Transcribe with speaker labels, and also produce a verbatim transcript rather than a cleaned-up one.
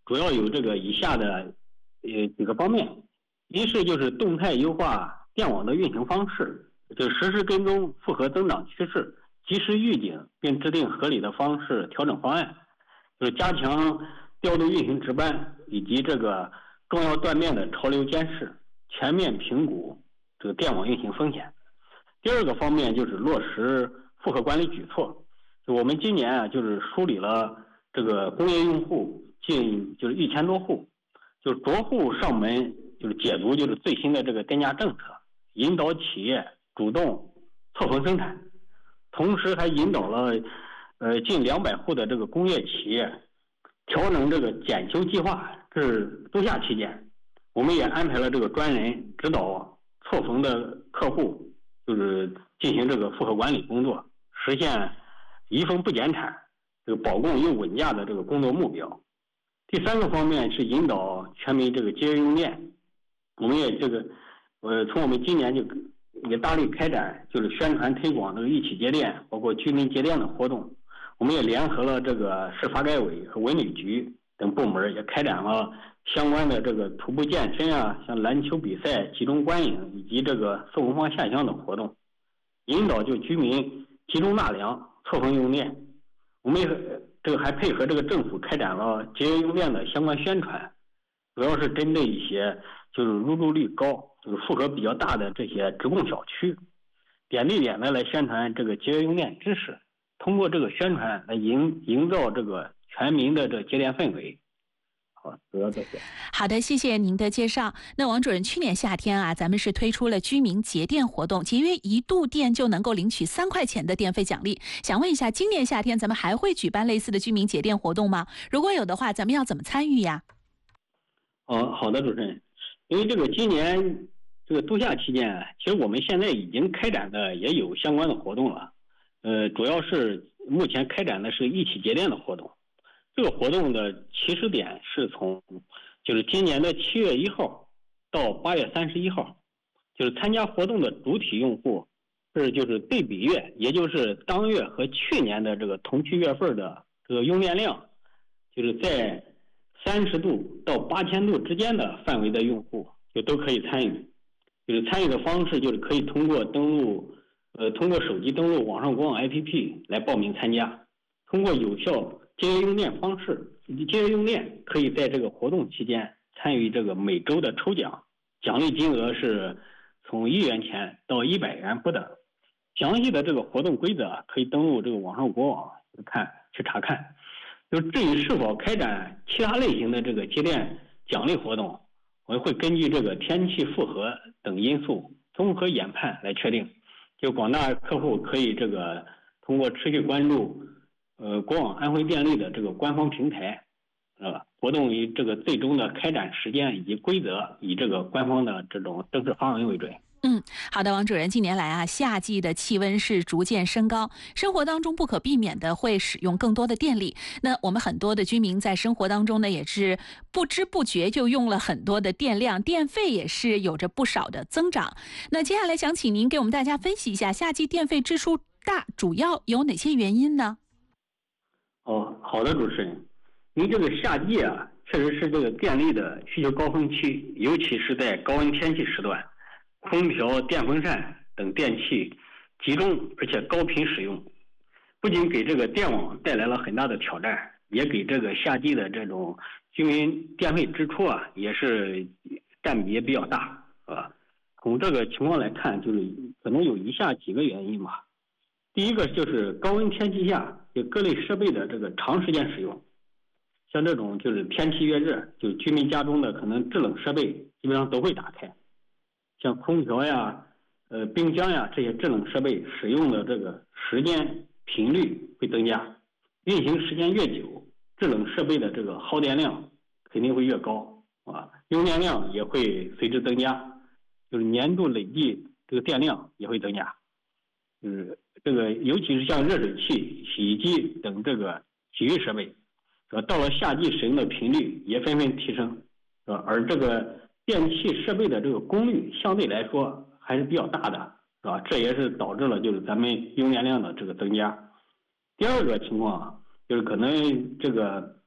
Speaker 1: 主要有这个以下的呃几个方面。一是就是动态优化电网的运行方式，就实时跟踪复合增长趋势，及时预警并制定合理的方式调整方案，就是加强调度运行值班以及这个重要断面的潮流监视，全面评估这个电网运行风险。第二个方面就是落实复合管理举措，就我们今年啊就是梳理了这个工业用户近就是一千多户，就是着户上门就是解读就是最新的这个电价政策，引导企业主动错峰生产，同时还引导了呃近两百户的这个工业企业调整这个检修计划至度夏期间。我们也安排了这个专人指导错峰的客户，就是进行这个复合管理工作，实现移风不减产，这个保供又稳价的这个工作目标。第三个方面是引导全民这个节约用电，我们也这个呃从我们今年就也大力开展就是宣传推广这个一起节电，包括居民节电的活动。我们也联合了这个市发改委和文旅局等部门，也开展了相关的这个徒步健身啊，像篮球比赛、集中观影以及这个送文化下乡等活动，引导就居民集中纳凉、错峰用电。我们也这个还配合这个政府开展了节约用电的相关宣传，主要是针对一些就是入住率高、就是负荷比较大的这些职工小区，点对点的来宣传这个节约用电知识，通过这个宣传来营营造这个全民的这个节电氛围。好，主要这些。
Speaker 2: 好的，谢谢您的介绍。那王主任，去年夏天啊，咱们是推出了居民节电活动，节约一度电就能够领取三块钱的电费奖励。想问一下，今年夏天咱们还会举办类似的居民节电活动吗？如果有的话，咱们要怎么参与呀？
Speaker 1: 哦，好的，主持人。因为这个今年这个度夏期间，其实我们现在已经开展的也有相关的活动了。呃，主要是目前开展的是一起节电的活动。这个活动的起始点是从就是今年的七月一号到八月三十一号，就是参加活动的主体用户是就是对比月，也就是当月和去年的这个同期月份的这个用电量，就是在三十度到八千度之间的范围的用户就都可以参与。就是参与的方式就是可以通过登录呃通过手机登录网上国网 A P P 来报名参加，通过有效节约用电方式以及节约用电，可以在这个活动期间参与这个每周的抽奖，奖励金额是从一元钱到一百元不等。详细的这个活动规则可以登录这个网上国网看去查看。就至于是否开展其他类型的这个节电奖励活动，我们会根据这个天气、负荷等因素综合研判来确定。就广大客户可以这个通过持续关注呃国网安徽电力的这个官方平台，呃活动以这个最终的开展时间以及规则以这个官方的这种正式发文为准。
Speaker 2: 嗯，好的，王主任，近年来啊，夏季的气温是逐渐升高，生活当中不可避免的会使用更多的电力。那我们很多的居民在生活当中呢，也是不知不觉就用了很多的电量，电费也是有着不少的增长。那接下来想请您给我们大家分析一下，夏季电费支出大主要有哪些原因呢？
Speaker 1: 哦，好的，主持人，因为这个夏季啊，确实是这个电力的需求高峰期，尤其是在高温天气时段。空调、电风扇等电器集中而且高频使用，不仅给这个电网带来了很大的挑战，也给这个夏季的这种居民电费支出啊，也是占比也比较大，啊。从这个情况来看，就是可能有以下几个原因吧。第一个就是高温天气下，就各类设备的这个长时间使用，像这种就是天气越热，就居民家中的可能制冷设备基本上都会打开。像空调呀、呃冰箱呀这些制冷设备使用的这个时间频率会增加，运行时间越久，制冷设备的这个耗电量肯定会越高啊，用电量也会随之增加，就是年度累计这个电量也会增加。就是这个尤其是像热水器、洗衣机等这个洗浴设备，是吧？到了夏季使用的频率也纷纷提升，是吧？而这个电器设备的这个功率相对来说还是比较大的，是吧？这也是导致了就是咱们用电量的这个增加。第二个情况就是可能这个